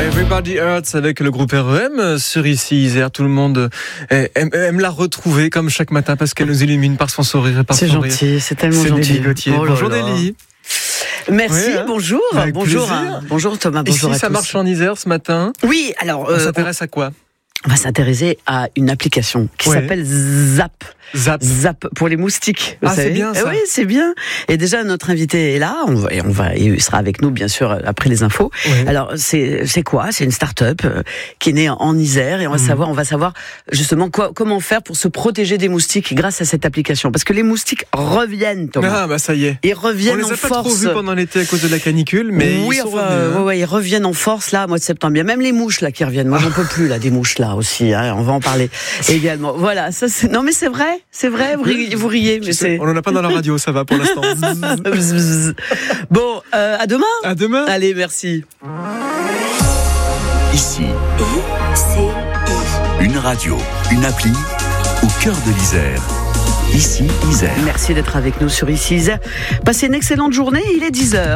Everybody Hurts avec le groupe REM sur ici Isère. Tout le monde aime la retrouver comme chaque matin parce qu'elle nous illumine par son sourire et par son rire. C'est gentil, c'est tellement gentil. Nelly Gauthier. Oh là bonjour là. Nelly. Merci, Oui, bonjour. Bonjour Thomas, bonjour Ici, à tous. ça marche en Isère ce matin. Oui, alors On s'intéresse à quoi? On va s'intéresser à une application qui s'appelle Zap. Zap pour les moustiques. Vous savez. C'est bien ça. Oui, c'est bien. Et déjà notre invité est là. Il sera avec nous bien sûr après les infos. Oui. Alors c'est quoi? C'est une start-up qui est née en Isère et on va savoir justement comment faire pour se protéger des moustiques grâce à cette application. Parce que les moustiques reviennent, Thomas. Ah bah ça y est. Ils reviennent on les en a pas force. trop vus pendant l'été à cause de la canicule, mais oui, ils sont revenus. ouais, ils reviennent en force là, mois de septembre. Il y a même les mouches là qui reviennent. Moi, j'en peux plus là, des mouches là aussi. Hein, on va en parler également. Voilà, ça c'est. Non mais c'est vrai. Vous riez, mais c'est. On en a pas dans la radio, ça va pour l'instant. Bon, à demain. À demain. Allez, merci. Ici, une radio, une appli au cœur de l'Isère. Ici, Isère. Merci d'être avec nous sur Ici Isère. Passez une excellente journée, il est 10h.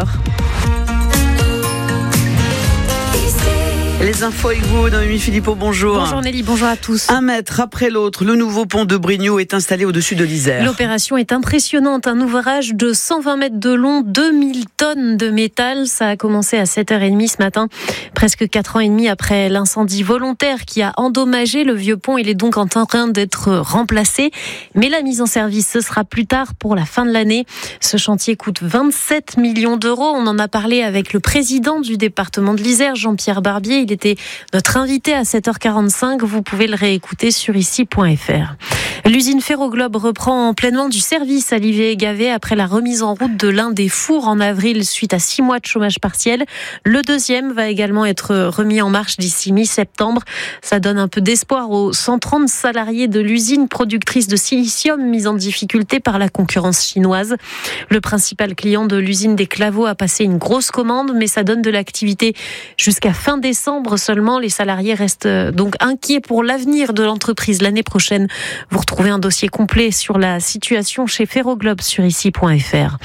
Les infos avec vous, Noémie Philippot, bonjour. Bonjour Nelly, bonjour à tous. Un mètre après l'autre, le nouveau pont de Brignoud est installé au-dessus de l'Isère. L'opération est impressionnante, un ouvrage de 120 mètres de long, 2000 tonnes de métal. Ça a commencé à 7h30 ce matin, presque 4 ans et demi après l'incendie volontaire qui a endommagé le vieux pont. Il est donc en train d'être remplacé. Mais la mise en service, ce sera plus tard pour la fin de l'année. Ce chantier coûte 27 millions d'euros. On en a parlé avec le président du département de l'Isère, Jean-Pierre Barbier. Il était notre invité à 7h45. Vous pouvez le réécouter sur ici.fr. L'usine Ferroglobe reprend pleinement du service à Livet-Gavet après la remise en route de l'un des fours en avril suite à 6 mois de chômage partiel. Le deuxième va également être remis en marche d'ici mi-septembre. Ça donne un peu d'espoir aux 130 salariés de l'usine productrice de silicium mise en difficulté par la concurrence chinoise. Le principal client de l'usine des Claveaux a passé une grosse commande, mais ça donne de l'activité jusqu'à fin décembre seulement. Les salariés restent donc inquiets pour l'avenir de l'entreprise l'année prochaine. Vous retrouvez un dossier complet sur la situation chez Ferroglobe sur ici.fr.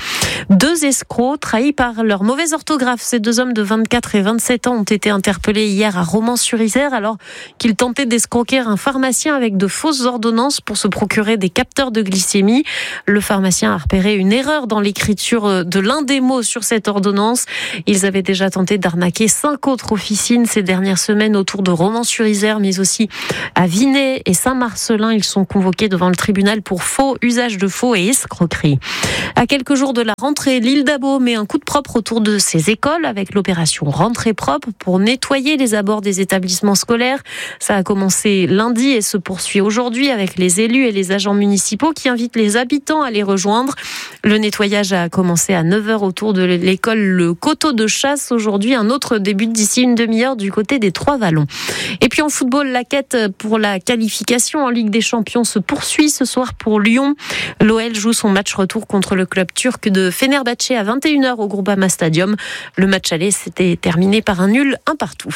2 escrocs trahis par leur mauvaise orthographe. Ces 2 hommes de 24 et 27 ans ont été interpellés hier à Romans-sur-Isère alors qu'ils tentaient d'escroquer un pharmacien avec de fausses ordonnances pour se procurer des capteurs de glycémie. Le pharmacien a repéré une erreur dans l'écriture de l'un des mots sur cette ordonnance. Ils avaient déjà tenté d'arnaquer 5 autres officines ces dernières semaines autour de Romans-sur-Isère, mais aussi à Vinay et Saint-Marcelin. Ils sont convoqués devant le tribunal pour faux, usage de faux et escroquerie. À quelques jours de la rentrée, l'île d'Abo met un coup de propre autour de ses écoles avec l'opération Rentrée propre pour nettoyer les abords des établissements scolaires. Ça a commencé lundi et se poursuit aujourd'hui avec les élus et les agents municipaux qui invitent les habitants à les rejoindre. Le nettoyage a commencé à 9h autour de l'école Le Coteau de Chasse. Aujourd'hui, un autre débute d'ici une demi-heure du côté des Trois-Vallons. Et puis en football, la quête pour la qualification en Ligue des Champions se poursuit ce soir pour Lyon. L'OL joue son match retour contre le club turc de Fenerbahçe à 21h au Groupama Stadium. Le match aller s'était terminé par un nul 1-1.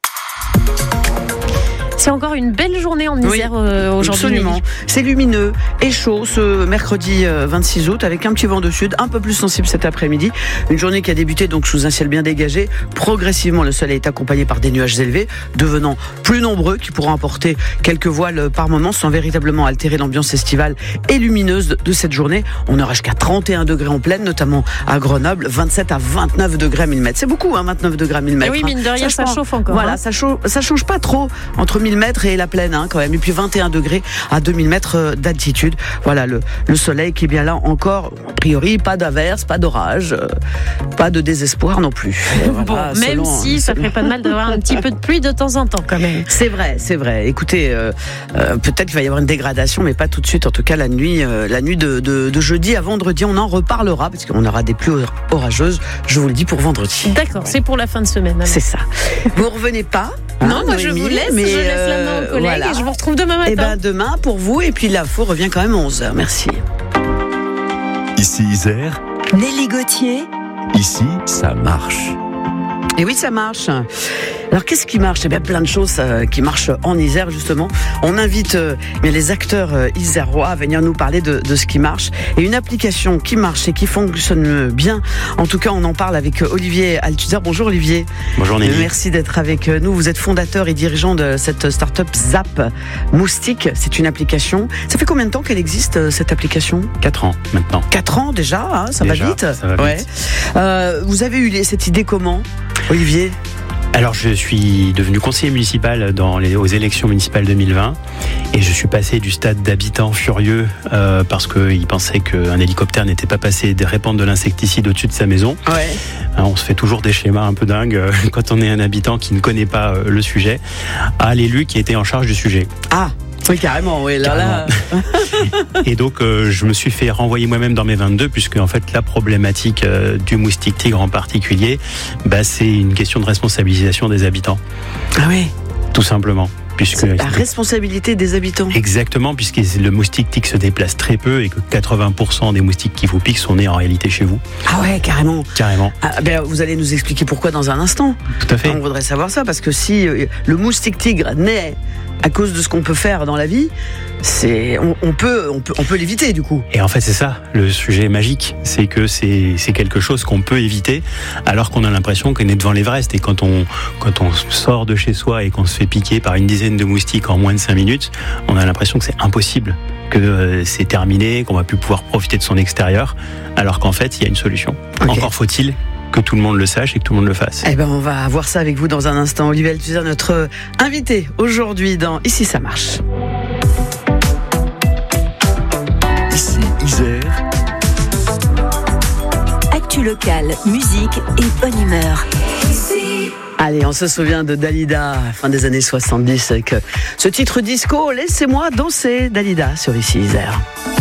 C'est encore une belle journée en Isère aujourd'hui. Absolument. C'est lumineux et chaud ce mercredi 26 août avec un petit vent de sud un peu plus sensible cet après-midi. Une journée qui a débuté donc sous un ciel bien dégagé. Progressivement, le soleil est accompagné par des nuages élevés, devenant plus nombreux, qui pourront emporter quelques voiles par moment sans véritablement altérer l'ambiance estivale et lumineuse de cette journée. On aura jusqu'à 31 degrés en pleine, notamment à Grenoble, 27 à 29 degrés à 1000 mètres. C'est beaucoup, 29 degrés à 1000 mètres. Et oui, mine de rien, ça chauffe encore. Voilà, ça change pas trop entre 1000 mètres et la plaine quand même. Et puis 21 degrés à 2000 mètres d'altitude. Voilà, le soleil qui est bien là encore. A priori, pas d'averse, pas d'orage, pas de désespoir non plus. Voilà, bon, même si ça ferait pas de mal d'avoir un petit peu de pluie de temps en temps quand même. C'est vrai. Écoutez, peut-être qu'il va y avoir une dégradation, mais pas tout de suite. En tout cas, la nuit de jeudi à vendredi, on en reparlera parce qu'on aura des pluies orageuses. Je vous le dis pour vendredi. D'accord, c'est pour la fin de semaine. Alors. C'est ça. Vous revenez pas? Non, moi Noémie, je vous laisse, je laisse la main aux collègues et je vous retrouve demain matin. Et demain pour vous, et puis l'info revient quand même à 11h. Merci. Ici Isère. Nelly Gauthier. Ici, ça marche. Et oui, ça marche. Alors qu'est-ce qui marche ? Eh bien plein de choses qui marchent en Isère justement. On invite les acteurs isérois à venir nous parler de ce qui marche. Et une application qui marche et qui fonctionne bien. En tout cas, on en parle avec Olivier Althusser. Bonjour Olivier. Bonjour Nelly. Merci d'être avec nous. Vous êtes fondateur et dirigeant de cette start-up Zap Moustique. C'est une application. Ça fait combien de temps qu'elle existe cette application ? 4 ans maintenant. 4 ans déjà, hein, ça va vite. Ça va vite. Vous avez eu cette idée comment, Olivier ? Alors je suis devenu conseiller municipal aux élections municipales 2020 et je suis passé du stade d'habitants furieux parce qu'ils pensaient qu'un hélicoptère n'était pas passé de répandre de l'insecticide au-dessus de sa maison. Ouais. On se fait toujours des schémas un peu dingues quand on est un habitant qui ne connaît pas le sujet, à l'élu qui était en charge du sujet. Ah oui, carrément, oui, là. Et donc, je me suis fait renvoyer moi-même dans mes 22, puisque en fait, la problématique du moustique tigre en particulier, c'est une question de responsabilisation des habitants. Ah oui. Tout simplement. C'est la responsabilité des habitants. Exactement, puisque le moustique tigre se déplace très peu et que 80% des moustiques qui vous piquent sont nés en réalité chez vous. Ah ouais, carrément. Carrément. Vous allez nous expliquer pourquoi dans un instant. Tout à fait. On voudrait savoir ça, parce que si le moustique tigre naît à cause de ce qu'on peut faire dans la vie, on peut l'éviter du coup. Et en fait c'est ça, le sujet magique, c'est que c'est quelque chose qu'on peut éviter alors qu'on a l'impression qu'on est devant l'Everest. Et quand on sort de chez soi et qu'on se fait piquer par une dizaine de moustiques en moins de 5 minutes, on a l'impression que c'est impossible, que c'est terminé, qu'on va plus pouvoir profiter de son extérieur, alors qu'en fait il y a une solution. Okay. Encore faut-il que tout le monde le sache et que tout le monde le fasse. On va voir ça avec vous dans un instant. Olivier Althusser, notre invité aujourd'hui dans Ici ça marche. Ici Isère. Actu locale, musique et bonne humeur. Allez, on se souvient de Dalida, fin des années 70, avec ce titre disco, Laissez-moi danser, Dalida, sur Ici Isère.